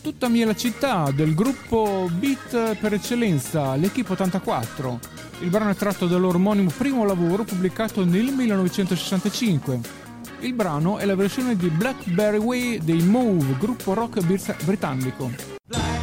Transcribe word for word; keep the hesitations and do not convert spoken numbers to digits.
Tutta mia la città del gruppo beat per eccellenza, l'Equipe ottantaquattro. Il brano è tratto dal loro omonimo primo lavoro pubblicato nel millenovecentosessantacinque. Il brano è la versione di Blackberry Way dei Mauve, gruppo rock britannico.